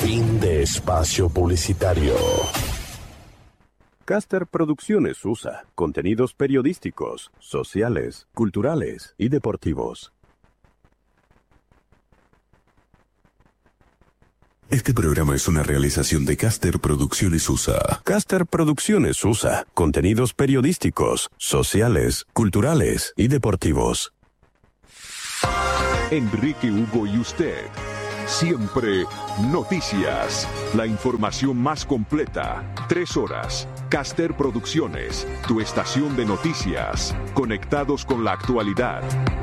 Fin de espacio publicitario. Caster Producciones USA. Contenidos periodísticos, sociales, culturales y deportivos. Este programa es una realización de Caster Producciones USA. Caster Producciones USA. Contenidos periodísticos, sociales, culturales y deportivos. Enrique Hugo y usted. Siempre noticias. La información más completa. 3 horas. Caster Producciones. Tu estación de noticias. Conectados con la actualidad.